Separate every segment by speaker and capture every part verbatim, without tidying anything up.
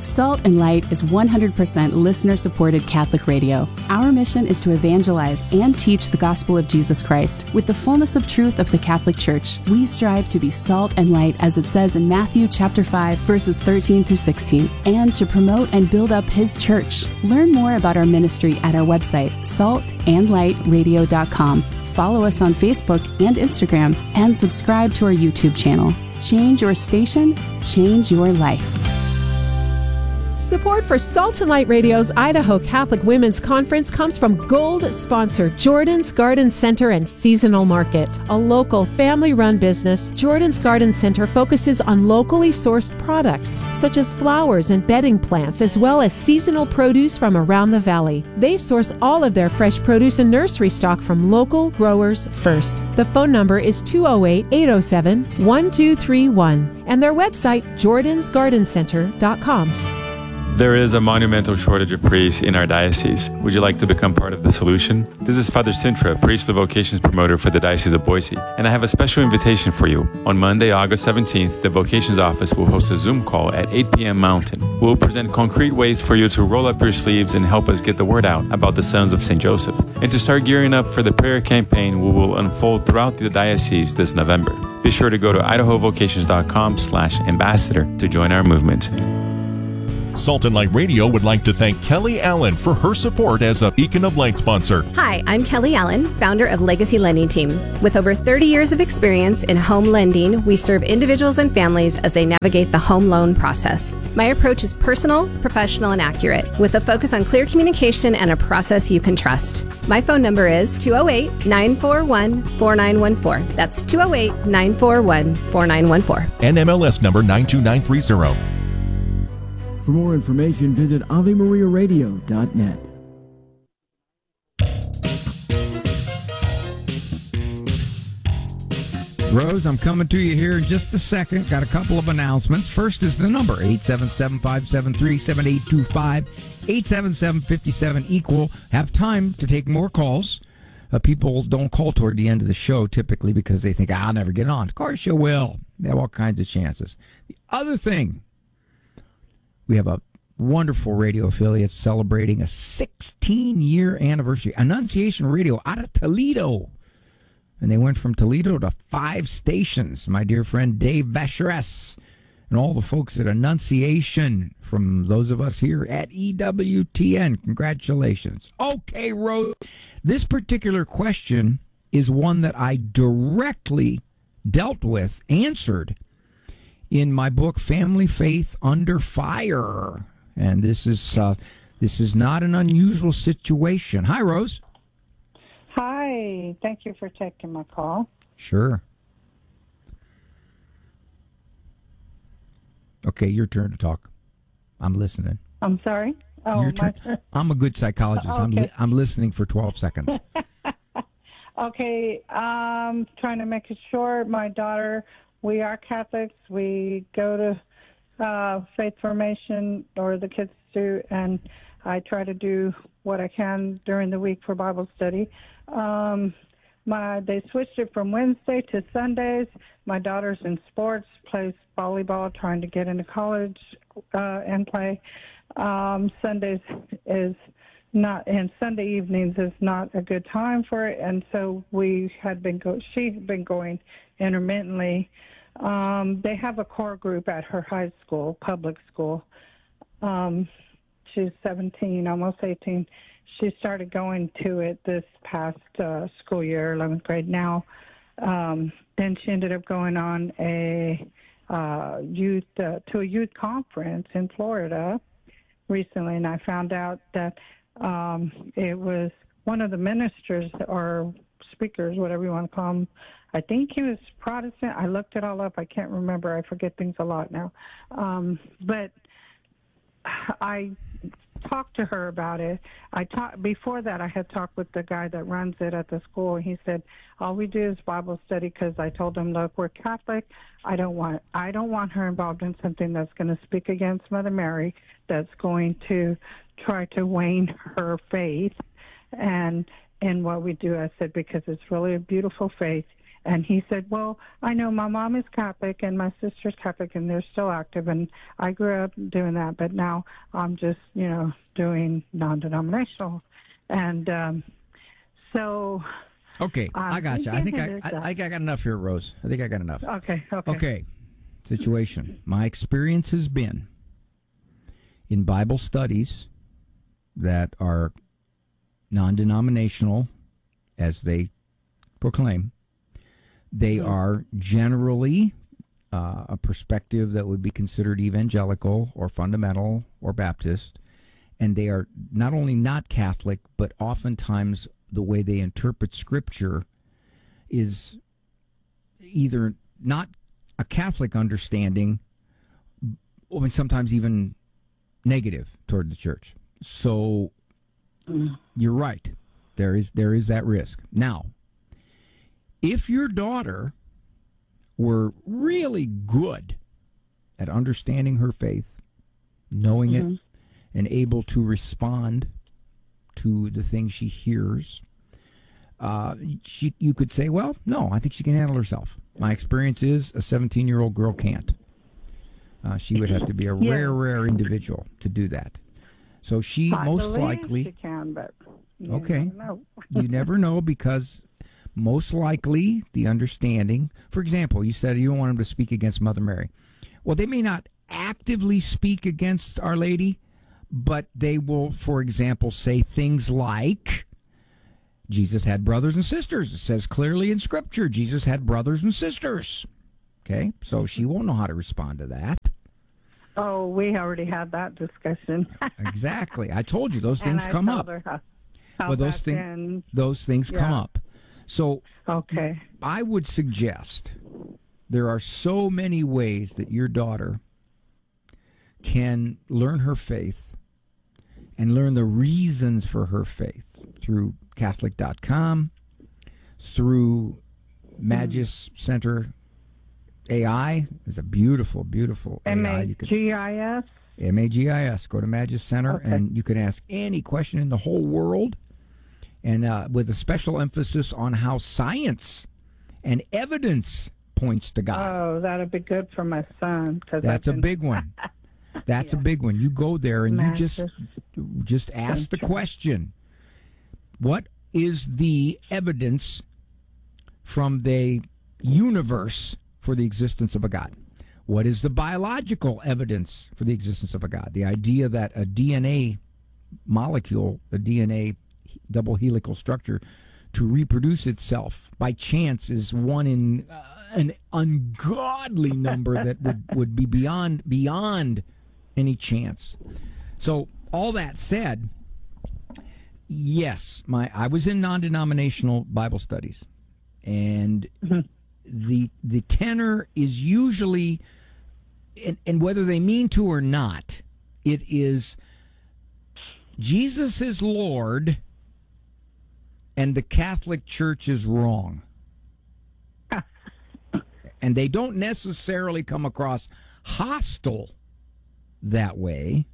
Speaker 1: Salt and Light is one hundred percent listener-supported Catholic radio. Our mission is to evangelize and teach the gospel of Jesus Christ with the fullness of truth of the Catholic Church. We strive to be salt and light, as it says in Matthew chapter five, verses thirteen through sixteen, and to promote and build up His church. Learn more about our ministry at our website, salt and light radio dot com. Follow us on Facebook and Instagram, and subscribe to our YouTube channel. Change your station, change your life.
Speaker 2: Support for Salt and Light Radio's Idaho Catholic Women's Conference comes from Gold sponsor Jordan's Garden Center and Seasonal Market. A local family-run business, Jordan's Garden Center focuses on locally sourced products such as flowers and bedding plants, as well as seasonal produce from around the valley. They source all of their fresh produce and nursery stock from local growers first. The phone number is two oh eight, eight oh seven, one two three one and their website, jordans garden center dot com.
Speaker 3: There is a monumental shortage of priests in our diocese. Would you like to become part of the solution? This is Father Sintra, priestly vocations promoter for the Diocese of Boise, and I have a special invitation for you. On Monday, August seventeenth, the vocations office will host a Zoom call at eight p.m. Mountain. We will present concrete ways for you to roll up your sleeves and help us get the word out about the Sons of Saint Joseph. And to start gearing up for the prayer campaign we will unfold throughout the diocese this November. Be sure to go to idaho vocations dot com slash ambassador to join our movement.
Speaker 4: Salt and Light Radio would like to thank Kelly Allen for her support as a Beacon of Light sponsor.
Speaker 5: Hi, I'm Kelly Allen, founder of Legacy Lending Team. With over thirty years of experience in home lending, we serve individuals and families as they navigate the home loan process. My approach is personal, professional, and accurate, with a focus on clear communication and a process you can trust. My phone number is two oh eight, nine four one, four nine one four. That's two oh eight, nine four one, four nine one four.
Speaker 4: N M L S number nine two nine three zero.
Speaker 6: For more information, visit ave maria radio dot net.
Speaker 7: Rose, I'm coming to you here in just a second. Got a couple of announcements. First is the number, eight seven seven, five seven three, seven eight two five, eight seven seven, five seven equal. Have time to take more calls. Uh, people don't call toward the end of the show typically because they think, ah, I'll never get on. Of course you will. They have all kinds of chances. The other thing, we have a wonderful radio affiliate celebrating a sixteen-year anniversary. Annunciation Radio out of Toledo. And they went from Toledo to five stations. My dear friend Dave Vacheres and all the folks at Annunciation, from those of us here at E W T N. Congratulations. Okay, Rose. This particular question is one that I directly dealt with, answered, in my book, Family Faith Under Fire. And this is uh, this is not an unusual situation. Hi, Rose.
Speaker 8: Hi. Thank you for taking my call.
Speaker 7: Sure. Okay, your turn to talk. I'm listening.
Speaker 8: I'm sorry? Oh,
Speaker 7: your
Speaker 8: my
Speaker 7: turn.
Speaker 8: turn.
Speaker 7: I'm a good psychologist.
Speaker 8: Okay.
Speaker 7: I'm, li- I'm listening for twelve seconds.
Speaker 8: Okay, um, trying to make it short. My daughter, we are Catholics. We go to uh, faith formation, or the kids do, and I try to do what I can during the week for Bible study. Um, my they switched it from Wednesday to Sundays. My daughter's in sports, plays volleyball, trying to get into college uh, and play. Um, Sundays is not, and Sunday evenings is not a good time for it, and so we had been go. She's been going intermittently. Um, they have a core group at her high school, public school. Um, she's seventeen, almost eighteen. She started going to it this past uh, school year, eleventh grade now. Um, then she ended up going on a uh, youth uh, to a youth conference in Florida recently, and I found out that um, it was one of the ministers or speakers, whatever you want to call him. I think he was Protestant. I looked it all up. I can't remember. I forget things a lot now. Um, but I talked to her about it. I talked before that. I had talked with the guy that runs it at the school. He said, "All we do is Bible study." Because I told him, "Look, we're Catholic. I don't want I don't want her involved in something that's going to speak against Mother Mary. That's going to try to wane her faith." And in what we do, I said, because it's really a beautiful faith, And he said, well, I know my mom is Catholic and my sister's Catholic, and they're still active, and I grew up doing that, but now I'm just, you know, doing non-denominational. And um, so...
Speaker 7: Okay,
Speaker 8: um,
Speaker 7: I got you. I think I,
Speaker 8: it is,
Speaker 7: I, I got enough here, Rose. I think I got enough.
Speaker 8: Okay, okay.
Speaker 7: Okay, situation. My experience has been in Bible studies that are non-denominational, as they proclaim. They
Speaker 8: Mm-hmm.
Speaker 7: are generally uh, a perspective that would be considered evangelical or fundamental or Baptist, and they are not only not Catholic, but oftentimes the way they interpret Scripture is either not a Catholic understanding, or sometimes even negative toward the church. So
Speaker 8: Mm.
Speaker 7: you're right. There is there is that risk. Now, if your daughter were really good at understanding her faith, knowing
Speaker 8: Mhm.
Speaker 7: it, and able to respond to the things she hears, uh, she, you could say, well, no, I think she can handle herself. My experience is a seventeen-year-old girl can't. Uh, she would have to be a
Speaker 8: Yeah.
Speaker 7: rare, rare individual to do that. So she
Speaker 8: I
Speaker 7: most
Speaker 8: believe
Speaker 7: likely...
Speaker 8: she can, but you
Speaker 7: Okay.
Speaker 8: never know.
Speaker 7: You never know, because most likely the understanding, for example, you said you don't want them to speak against Mother Mary. Well, they may not actively speak against Our Lady, but they will, for example, say things like, Jesus had brothers and sisters. It says clearly in Scripture, Jesus had brothers and sisters. Okay, so she won't know how to respond to that.
Speaker 8: Oh, we already had that discussion.
Speaker 7: Exactly. I told you those
Speaker 8: And
Speaker 7: things
Speaker 8: I
Speaker 7: come
Speaker 8: told
Speaker 7: up.
Speaker 8: her how, how
Speaker 7: Well, those
Speaker 8: back
Speaker 7: things
Speaker 8: then-
Speaker 7: those things come
Speaker 8: Yeah.
Speaker 7: up. So
Speaker 8: Okay.
Speaker 7: I would suggest there are so many ways that your daughter can learn her faith and learn the reasons for her faith through Catholic dot com, through Magis Center A I. It's a beautiful, beautiful
Speaker 8: M
Speaker 7: A I.
Speaker 8: A
Speaker 7: You could
Speaker 8: G I S.
Speaker 7: M A G I S. Go to Magis Center,
Speaker 8: Okay.
Speaker 7: and you can ask any question in the whole world, and uh, with a special emphasis on how science and evidence points to God.
Speaker 8: Oh, that'd be good for my son. Cause
Speaker 7: That's
Speaker 8: I've
Speaker 7: a
Speaker 8: been-
Speaker 7: big one. That's a big one. You go there and you just just ask the question: what is the evidence from the universe for the existence of a God? What is the biological evidence for the existence of a God? The idea that a D N A molecule, a D N A double helical structure, to reproduce itself by chance is one in uh, an ungodly number that would, would be beyond beyond any chance. So all that said, yes, my I was in non-denominational Bible studies, and
Speaker 8: Mm-hmm.
Speaker 7: the the tenor is usually, and, and whether they mean to or not, it is Jesus is Lord and the Catholic Church is wrong. And they don't necessarily come across hostile that way,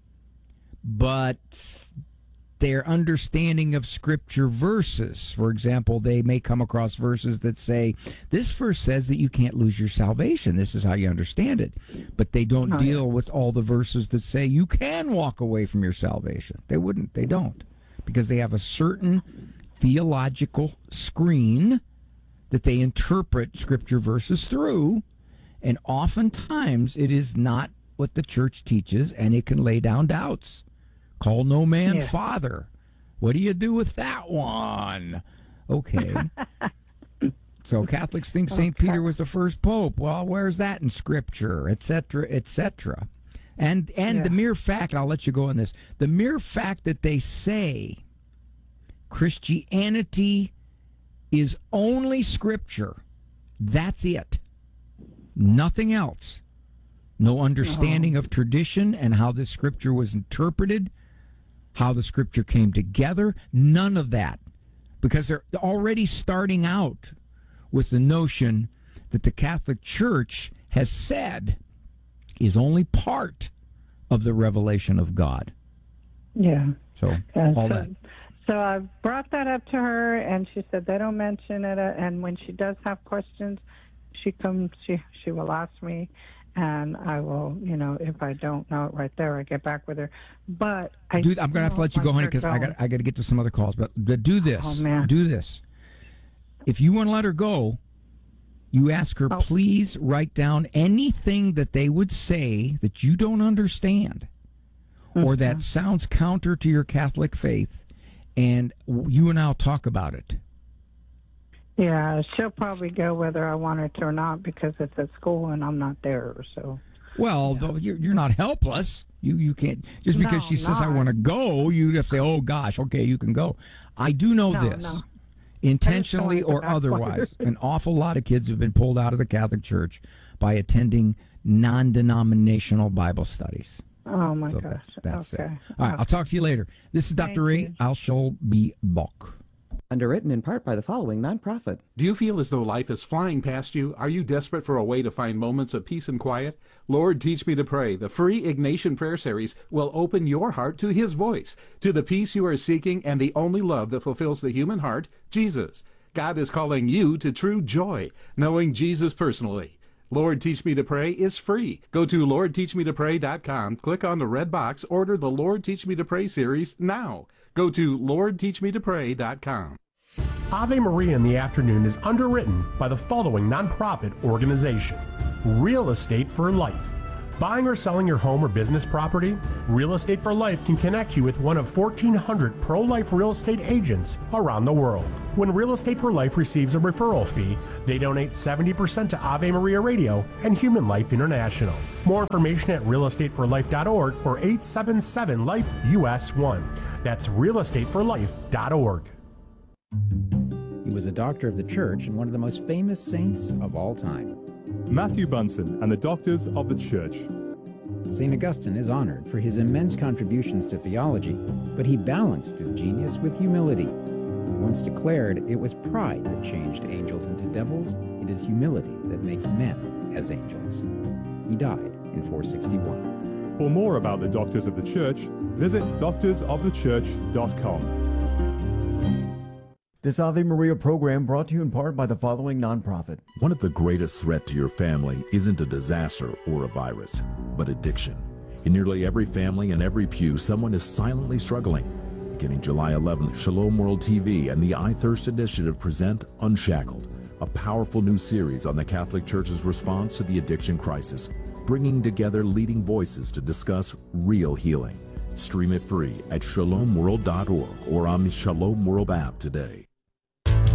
Speaker 7: but their understanding of Scripture verses, for example, they may come across verses that say, this verse says that you can't lose your salvation. This is how you understand it. But they don't
Speaker 8: Oh,
Speaker 7: deal with all the verses that say you can walk away from your salvation. They wouldn't. They don't. Because they have a certain theological screen that they interpret Scripture verses through, and oftentimes it is not what the church teaches, and it can lay down doubts. Call no man
Speaker 8: Yeah.
Speaker 7: father. What do you do with that one? Okay. So Catholics think Saint
Speaker 8: Okay.
Speaker 7: Peter was the first pope. Well, where's that in Scripture, et cetera, et cetera? And and
Speaker 8: Yeah.
Speaker 7: the mere fact, I'll let you go on this, the mere fact that they say Christianity is only Scripture, that's it. Nothing else. No understanding of tradition and how the Scripture was interpreted, how the Scripture came together, none of that. Because they're already starting out with the notion that the Catholic Church has said is only part of the revelation of God.
Speaker 8: Yeah.
Speaker 7: So,
Speaker 8: Yeah,
Speaker 7: all
Speaker 8: so,
Speaker 7: that.
Speaker 8: So I brought that up to her, and she said they don't mention it. Uh, and when she does have questions, she comes. She she will ask me, and I will, you know, if I don't know it right there, I get back with her. But I
Speaker 7: Dude, I'm gonna have to let you go, honey, because I got I got to get to some other calls. But, but do this.
Speaker 8: Oh, man.
Speaker 7: Do this. If you want to let her go, you ask her,
Speaker 8: oh.
Speaker 7: please write down anything that they would say that you don't understand, mm-hmm. or that sounds counter to your Catholic faith. And you and I'll talk about it.
Speaker 8: Yeah, she'll probably go whether I want her to or not because it's at school and I'm not there. So,
Speaker 7: well, yeah. you're you're not helpless. You you can't just because
Speaker 8: no,
Speaker 7: she says
Speaker 8: not.
Speaker 7: I want to go. You have to say, oh gosh, okay, you can go. I do know
Speaker 8: no,
Speaker 7: this,
Speaker 8: no.
Speaker 7: intentionally or otherwise. An awful lot of kids have been pulled out of the Catholic Church by attending non-denominational Bible studies.
Speaker 8: Oh, my
Speaker 7: so
Speaker 8: gosh.
Speaker 7: That, that's
Speaker 8: okay.
Speaker 7: it. All right, I'll talk to you later. This is Doctor Ray. I shall be back.
Speaker 9: Underwritten in part by the following nonprofit.
Speaker 10: Do you feel as though life is flying past you? Are you desperate for a way to find moments of peace and quiet? Lord, Teach Me to Pray, the free Ignatian Prayer Series, will open your heart to His voice, to the peace you are seeking and the only love that fulfills the human heart, Jesus. God is calling you to true joy, knowing Jesus personally. Lord, Teach Me to Pray is free. Go to lord teach me to pray dot com, click on the red box, order the Lord Teach Me to Pray series now. Go to lord teach me to pray dot com.
Speaker 11: Ave Maria in the Afternoon is underwritten by the following nonprofit organization: Real Estate for Life. Buying or selling your home or business property? Real Estate for Life can connect you with one of fourteen hundred pro-life real estate agents around the world. When Real Estate for Life receives a referral fee, they donate seventy percent to Ave Maria Radio and Human Life International. More information at real estate for life dot org or eight seven seven life U S one. That's real estate for life dot org.
Speaker 12: He was a doctor of the church and one of the most famous saints of all time.
Speaker 13: Matthew Bunson and the Doctors of the Church.
Speaker 12: Saint Augustine is honored for his immense contributions to theology, but he balanced his genius with humility. He once declared, it was pride that changed angels into devils, it is humility that makes men as angels. He died in four sixty-one.
Speaker 13: For more about the Doctors of the Church, visit doctors of the church dot com.
Speaker 6: This Ave Maria program brought to you in part by the following nonprofit.
Speaker 14: One of the greatest threats to your family isn't a disaster or a virus, but addiction. In nearly every family and every pew, someone is silently struggling. Beginning July eleventh, Shalom World T V and the I Thirst Initiative present Unshackled, a powerful new series on the Catholic Church's response to the addiction crisis, bringing together leading voices to discuss real healing. Stream it free at shalom world dot org or on the Shalom World app today.